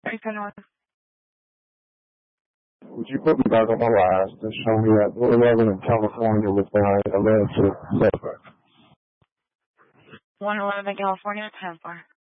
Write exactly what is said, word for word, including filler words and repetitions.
thirty-seven North. Would you put me back on my last and show me that eleven in California with my alleged suspect? one eleven in California, ten four.